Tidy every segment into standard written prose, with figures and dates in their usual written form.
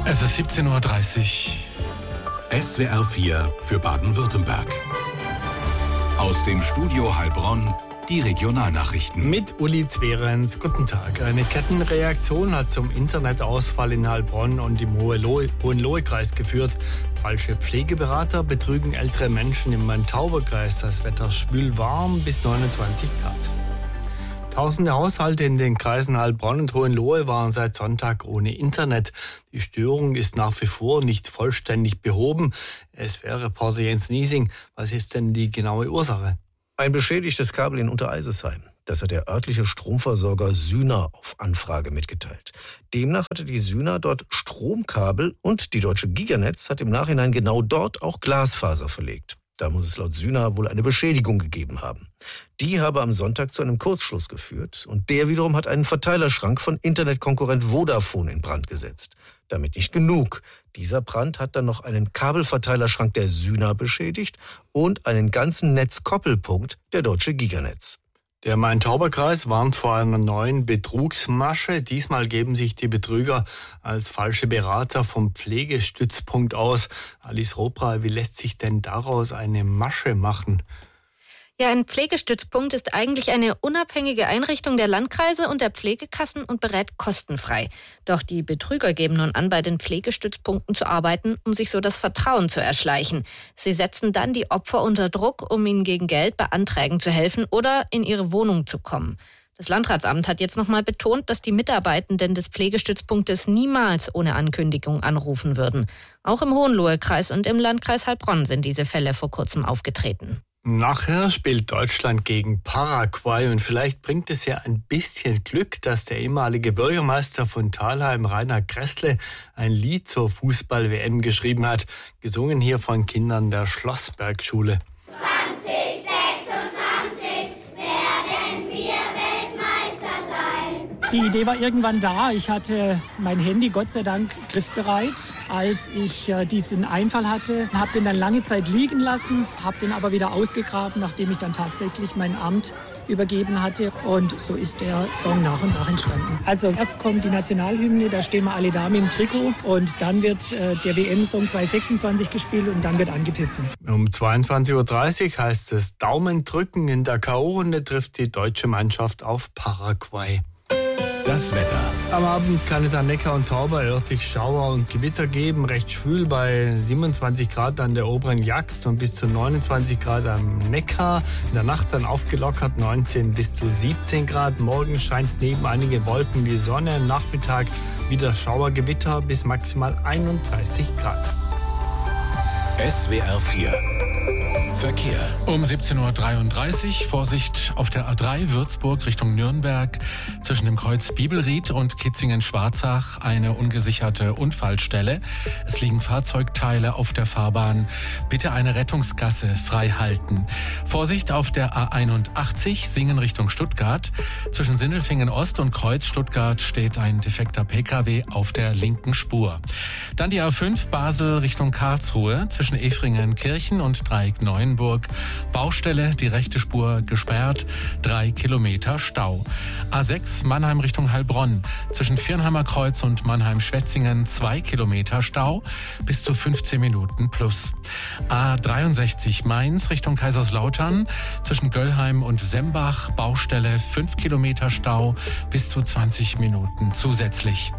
Es ist 17:30 Uhr. SWR 4 für Baden-Württemberg. Aus dem Studio Heilbronn die Regionalnachrichten. Mit Uli Zwerens. Guten Tag. Eine Kettenreaktion hat zum Internetausfall in Heilbronn und im Hohenlohe-Kreis geführt. Falsche Pflegeberater betrügen ältere Menschen im Main-Tauber-Kreis. Das Wetter schwül warm bis 29 Grad. Tausende Haushalte in den Kreisen Heilbronn und Hohenlohe waren seit Sonntag ohne Internet. Die Störung ist nach wie vor nicht vollständig behoben. SWR-Reporter Jens Niesing, was ist denn die genaue Ursache? Ein beschädigtes Kabel in Untereisesheim. Das hat der örtliche Stromversorger Syna auf Anfrage mitgeteilt. Demnach hatte die Syna dort Stromkabel und die Deutsche Giganetz hat im Nachhinein genau dort auch Glasfaser verlegt. Da muss es laut Syna wohl eine Beschädigung gegeben haben. Die habe am Sonntag zu einem Kurzschluss geführt und der wiederum hat einen Verteilerschrank von Internetkonkurrent Vodafone in Brand gesetzt. Damit nicht genug. Dieser Brand hat dann noch einen Kabelverteilerschrank der Syna beschädigt und einen ganzen Netzkoppelpunkt der Deutsche Giganetz. Der Main-Tauber-Kreis warnt vor einer neuen Betrugsmasche. Diesmal geben sich die Betrüger als falsche Berater vom Pflegestützpunkt aus. Alice Robra, wie lässt sich denn daraus eine Masche machen? Ja, ein Pflegestützpunkt ist eigentlich eine unabhängige Einrichtung der Landkreise und der Pflegekassen und berät kostenfrei. Doch die Betrüger geben nun an, bei den Pflegestützpunkten zu arbeiten, um sich so das Vertrauen zu erschleichen. Sie setzen dann die Opfer unter Druck, um ihnen gegen Geld bei Anträgen zu helfen oder in ihre Wohnung zu kommen. Das Landratsamt hat jetzt nochmal betont, dass die Mitarbeitenden des Pflegestützpunktes niemals ohne Ankündigung anrufen würden. Auch im Hohenlohe-Kreis und im Landkreis Heilbronn sind diese Fälle vor kurzem aufgetreten. Nachher spielt Deutschland gegen Paraguay und vielleicht bringt es ja ein bisschen Glück, dass der ehemalige Bürgermeister von Thalheim, Rainer Kressle, ein Lied zur Fußball-WM geschrieben hat, gesungen hier von Kindern der Schlossbergschule. 2026 werden wir Weltmeister sein. Die Idee war irgendwann da. Ich hatte mein Handy Gott sei Dank griffbereit, als ich diesen Einfall hatte. Habe den dann lange Zeit liegen lassen, habe den aber wieder ausgegraben, nachdem ich dann tatsächlich mein Amt übergeben hatte. Und so ist der Song nach und nach entstanden. Also erst kommt die Nationalhymne, da stehen wir alle Damen im Trikot. Und dann wird der WM-Song 2026 gespielt und dann wird angepfiffen. Um 22:30 Uhr heißt es Daumen drücken. In der K.O.-Runde trifft die deutsche Mannschaft auf Paraguay. Das Wetter. Am Abend kann es an Neckar und Tauber örtlich Schauer und Gewitter geben. Recht schwül bei 27 Grad an der oberen Jagst und bis zu 29 Grad am Neckar. In der Nacht dann aufgelockert 19 bis zu 17 Grad. Morgen scheint neben einigen Wolken die Sonne. Am Nachmittag wieder Schauergewitter bis maximal 31 Grad. SWR 4 Verkehr. Um 17:33 Uhr, Vorsicht auf der A3 Würzburg Richtung Nürnberg. Zwischen dem Kreuz Bibelried und Kitzingen-Schwarzach eine ungesicherte Unfallstelle. Es liegen Fahrzeugteile auf der Fahrbahn. Bitte eine Rettungsgasse frei halten. Vorsicht auf der A81 Singen Richtung Stuttgart. Zwischen Sindelfingen Ost und Kreuz Stuttgart steht ein defekter Pkw auf der linken Spur. Dann die A5 Basel Richtung Karlsruhe. Zwischen Efringen-Kirchen und Dreieck Neuenburg. Baustelle, die rechte Spur gesperrt, 3 Kilometer Stau. A6 Mannheim Richtung Heilbronn. Zwischen Viernheimer Kreuz und Mannheim-Schwetzingen 2 Kilometer Stau, bis zu 15 Minuten plus. A63 Mainz Richtung Kaiserslautern. Zwischen Göllheim und Sembach Baustelle 5 Kilometer Stau, bis zu 20 Minuten zusätzlich.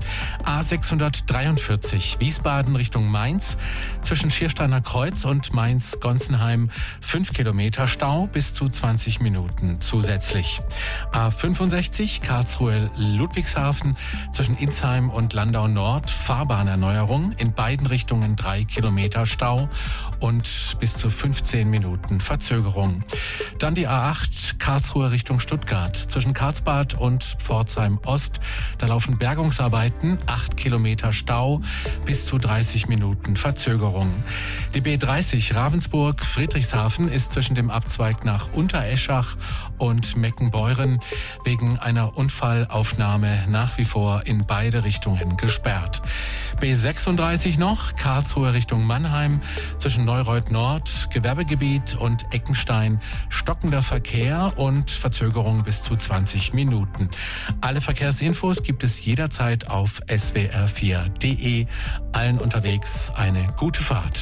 A643 Wiesbaden Richtung Mainz. Zwischen Schiersteiner Kreuz und Mainz-Gonsenheim 5 Kilometer Stau, bis zu 20 Minuten zusätzlich. A65 Karlsruhe-Ludwigshafen zwischen Insheim und Landau Nord Fahrbahnerneuerung, in beiden Richtungen 3 Kilometer Stau und bis zu 15 Minuten Verzögerung. Dann die A8 Karlsruhe Richtung Stuttgart zwischen Karlsbad und Pforzheim Ost. Da laufen Bergungsarbeiten, 8 Kilometer Stau, bis zu 30 Minuten Verzögerung. Die B30 Ravensburg-Friedrichshafen ist zwischen dem Abzweig nach Untereschach und Meckenbeuren wegen einer Unfallaufnahme nach wie vor in beide Richtungen gesperrt. B36 noch, Karlsruhe Richtung Mannheim, zwischen Neureuth Nord, Gewerbegebiet und Eckenstein, stockender Verkehr und Verzögerung bis zu 20 Minuten. Alle Verkehrsinfos gibt es jederzeit auf swr4.de. Allen unterwegs eine gute Fahrt.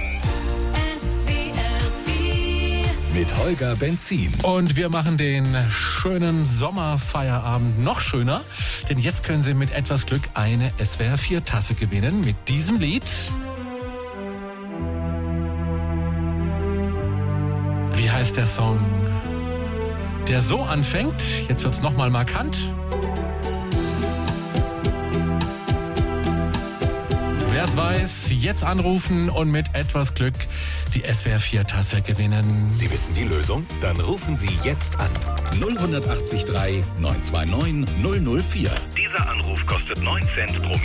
Mit Holger Benzin. Und wir machen den schönen Sommerfeierabend noch schöner, denn jetzt können Sie mit etwas Glück eine SWR4-Tasse gewinnen mit diesem Lied. Wie heißt der Song? Der so anfängt, jetzt wird's nochmal markant. Wer es weiß, jetzt anrufen und mit etwas Glück die SWR4-Tasse gewinnen. Sie wissen die Lösung? Dann rufen Sie jetzt an. 0183 929 004. Dieser Anruf kostet 9 Cent pro Minute.